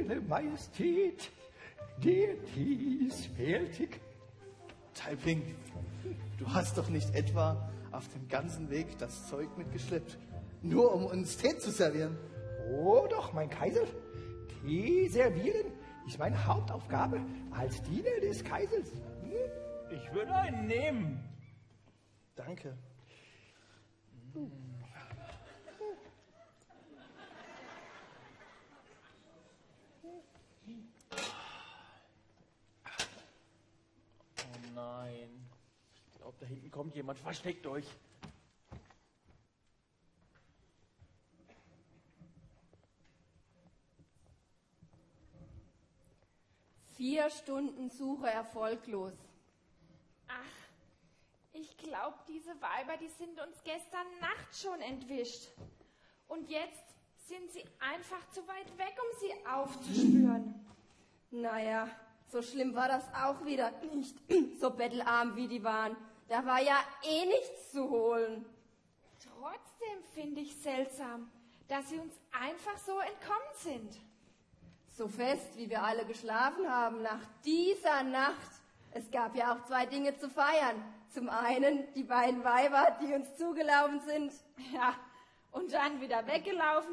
Eure Majestät, der Tee ist fertig. Taiping, du hast doch nicht etwa auf dem ganzen Weg das Zeug mitgeschleppt, nur um uns Tee zu servieren? Oh doch, mein Kaiser, Tee servieren ist meine Hauptaufgabe als Diener des Kaisers. Ich würde einen nehmen. Danke. Oh nein. Ich glaube, da hinten kommt jemand. Versteckt euch. Vier Stunden Suche erfolglos. Ach, ich glaube, diese Weiber, die sind uns gestern Nacht schon entwischt. Und jetzt sind sie einfach zu weit weg, um sie aufzuspüren. Naja, so schlimm war das auch wieder nicht. So bettelarm wie die waren. Da war ja eh nichts zu holen. Trotzdem finde ich seltsam, dass sie uns einfach so entkommen sind. So fest, wie wir alle geschlafen haben nach dieser Nacht. Es gab ja auch zwei Dinge zu feiern. Zum einen die beiden Weiber, die uns zugelaufen sind. Ja, und dann wieder weggelaufen